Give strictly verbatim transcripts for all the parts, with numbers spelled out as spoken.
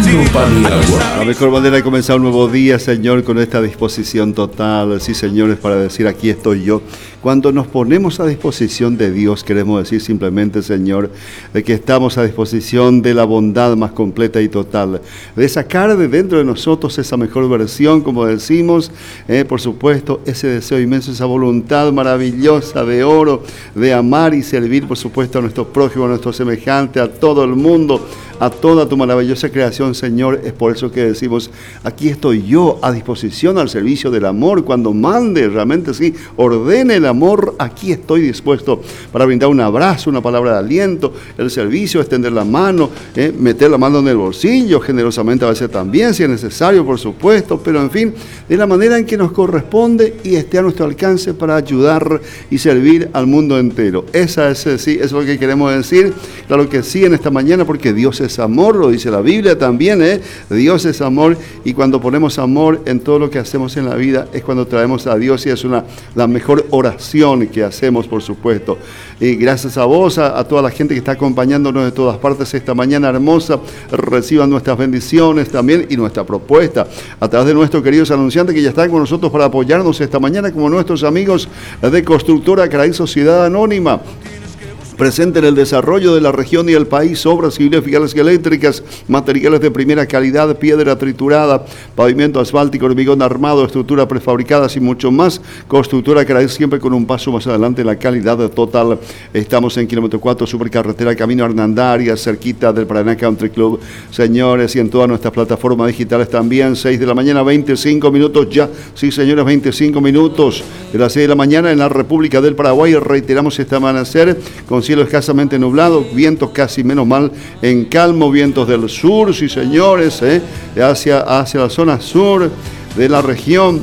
vino, pan y agua. La mejor manera de comenzar un nuevo día, Señor, con esta disposición total. Sí, señores, para decir aquí estoy yo. Cuando nos ponemos a disposición de Dios, queremos decir simplemente, Señor, de que estamos a disposición de la bondad más completa y total, de sacar de dentro de nosotros esa mejor versión, como decimos, eh, por supuesto, ese deseo inmenso, esa voluntad maravillosa de oro, de amar y servir, por supuesto, a nuestro prójimo, a nuestro semejante, a todo el mundo, a toda tu maravillosa creación, Señor. Es por eso que decimos, aquí estoy yo a disposición al servicio del amor. Cuando mande, realmente sí, ordene el amor, aquí estoy dispuesto para brindar un abrazo, una palabra de aliento, el servicio, extender la mano, eh, meter la mano en el bolsillo, generosamente a veces también, si es necesario, por supuesto, pero en fin, de la manera en que nos corresponde y esté a nuestro alcance para ayudar y servir al mundo entero. Esa es, sí, es lo que queremos decir. Claro que sí, en esta mañana, porque Dios es amor, lo dice la Biblia también, ¿eh? Dios es amor, y cuando ponemos amor en todo lo que hacemos en la vida es cuando traemos a Dios, y es una, la mejor oración que hacemos, por supuesto. Y gracias a vos, a, a toda la gente que está acompañándonos de todas partes esta mañana hermosa, reciban nuestras bendiciones también y nuestra propuesta a través de nuestros queridos anunciantes que ya están con nosotros para apoyarnos esta mañana, como nuestros amigos de Constructora Caraí Sociedad Anónima, presente en el desarrollo de la región y el país, obras civiles, viales y eléctricas, materiales de primera calidad, piedra triturada, pavimento asfáltico, hormigón armado, estructura prefabricadas y mucho más. Constructora Caraí, siempre con un paso más adelante en la calidad total. Estamos en kilómetro cuatro, supercarretera, camino a Hernandarias, cerquita del Paraná Country Club, señores, y en todas nuestras plataformas digitales también. Seis de la mañana, veinticinco minutos ya, sí señores, veinticinco minutos de las seis de la mañana en la República del Paraguay. Reiteramos este amanecer con cielo escasamente nublado, vientos casi menos mal en calmo, vientos del sur, sí señores, eh, hacia, hacia la zona sur de la región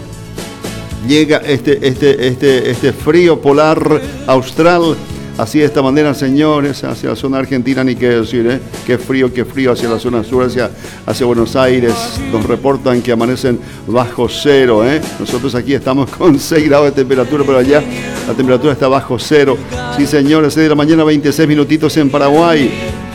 llega este, este, este, este frío polar austral. Así de esta manera, señores, hacia la zona argentina, ni qué decir, ¿eh? Qué frío, qué frío hacia la zona sur, hacia, hacia Buenos Aires. Nos reportan que amanecen bajo cero, ¿eh? Nosotros aquí estamos con seis grados de temperatura, pero allá la temperatura está bajo cero. Sí, señores, seis de la mañana, veintiséis minutitos en Paraguay.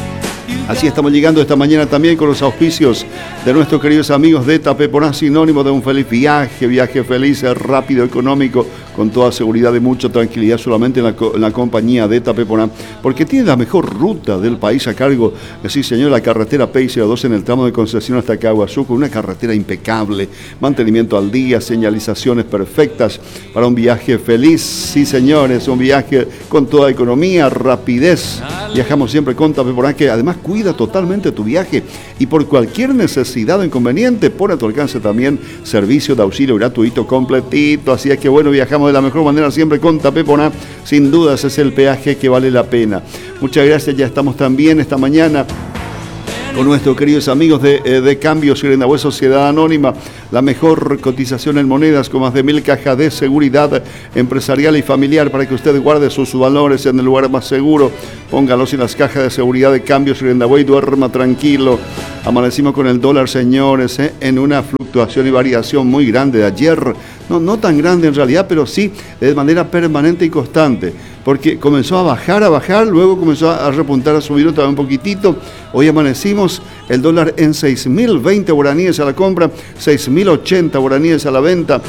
Así estamos llegando esta mañana también con los auspicios de nuestros queridos amigos de Tapeponá, sinónimo de un feliz viaje, viaje feliz, rápido, económico, con toda seguridad y mucha tranquilidad solamente en la, en la compañía de Tapeponá, porque tiene la mejor ruta del país a cargo, sí señor, la carretera P I cero dos en el tramo de Concepción hasta Caguazú, con una carretera impecable, mantenimiento al día, señalizaciones perfectas para un viaje feliz, sí señores, un viaje con toda economía, rapidez. Viajamos siempre con Tapeponá, que además cuida totalmente tu viaje, y por cualquier necesidad o inconveniente pone a tu alcance también servicio de auxilio gratuito completito. Así es que bueno, viajamos de la mejor manera siempre con Tapeponá. Sin dudas es el peaje que vale la pena. Muchas gracias. Ya estamos también esta mañana con nuestros queridos amigos de, eh, de Cambios Grendahue Sociedad Anónima, la mejor cotización en monedas, con más de mil cajas de seguridad empresarial y familiar para que usted guarde sus valores en el lugar más seguro. Póngalos en las cajas de seguridad de Cambios Grendahue y duerma tranquilo. Amanecimos con el dólar, señores, eh, en una fluctuación y variación muy grande de ayer. No, no tan grande en realidad, pero sí de manera permanente y constante, porque comenzó a bajar, a bajar, luego comenzó a repuntar, a subir otra vez un poquitito. Hoy amanecimos el dólar en seis mil veinte guaraníes a la compra, seis mil ochenta guaraníes a la venta.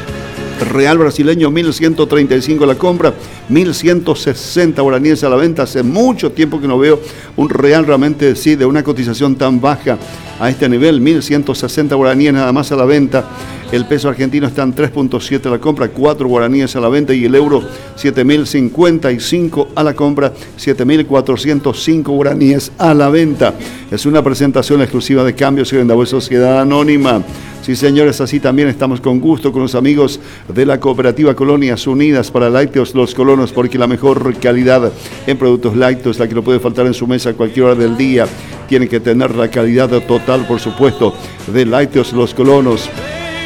Real brasileño mil ciento treinta y cinco a la compra, mil ciento sesenta guaraníes a la venta. Hace mucho tiempo que no veo un real realmente sí, de una cotización tan baja a este nivel, mil ciento sesenta guaraníes nada más a la venta. El peso argentino está en tres punto siete a la compra, cuatro guaraníes a la venta, y el euro siete mil cincuenta y cinco a la compra, siete mil cuatrocientos cinco guaraníes a la venta. Es una presentación exclusiva de Cambios Grendahue Sociedad Anónima. Sí, señores, así también estamos con gusto con los amigos de la Cooperativa Colonias Unidas para Lácteos Los Colonos, porque la mejor calidad en productos lácteos, la que no puede faltar en su mesa a cualquier hora del día, tiene que tener la calidad total, por supuesto, de Lácteos Los Colonos.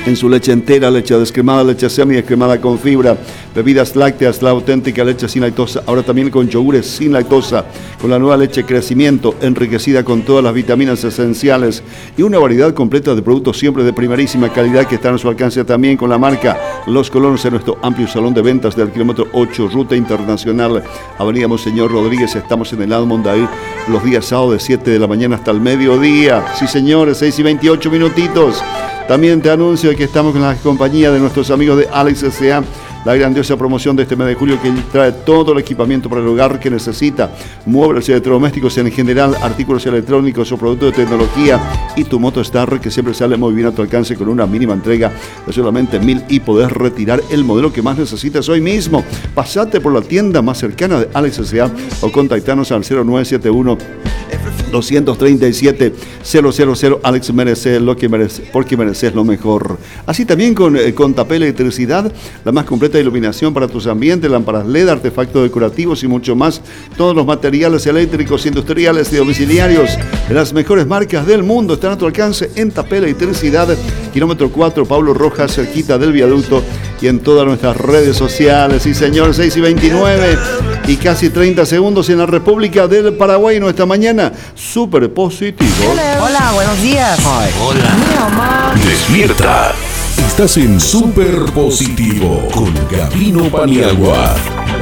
en su leche entera, leche descremada, leche semi-descremada con fibra, bebidas lácteas, la auténtica leche sin lactosa, ahora también con yogures sin lactosa, con la nueva leche Crecimiento, enriquecida con todas las vitaminas esenciales y una variedad completa de productos siempre de primerísima calidad que están a su alcance también con la marca Los Colonos en nuestro amplio salón de ventas del kilómetro ocho, Ruta Internacional, Avenida Monseñor Rodríguez. Estamos en el Almond ahí los días sábados de siete de la mañana hasta el mediodía. Sí, señores, seis y veintiocho minutitos. También te anuncio que estamos con la compañía de nuestros amigos de Alex S A, la grandiosa promoción de este mes de julio que trae todo el equipamiento para el hogar que necesita, muebles y electrodomésticos en general, artículos electrónicos o productos de tecnología y tu moto Star que siempre sale muy bien a tu alcance con una mínima entrega de solamente mil y podés retirar el modelo que más necesitas hoy mismo. Pasate por la tienda más cercana de Alex S A o contactanos al cero nueve siete uno, dos tres siete, cero cero cero. Alex merece lo que merece, porque mereces lo mejor. Así también con, eh, con Tapel Electricidad, la más completa iluminación para tus ambientes, lámparas L E D, artefactos decorativos y mucho más. Todos los materiales eléctricos, industriales y domiciliarios de las mejores marcas del mundo están a tu alcance en Tapel Electricidad, kilómetro cuatro, Pablo Rojas, cerquita del viaducto, y en todas nuestras redes sociales. Y señor, seis y veintinueve y casi treinta segundos en la República del Paraguay. Nuestra mañana súper positivo. Hola, buenos días. Hi. Hola. Despierta. Estás en Super Positivo con Gabino Paniagua.